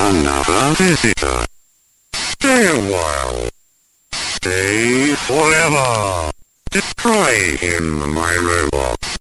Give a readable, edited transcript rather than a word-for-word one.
Another visitor. Stay a while. Stay forever. Destroy him, my robot.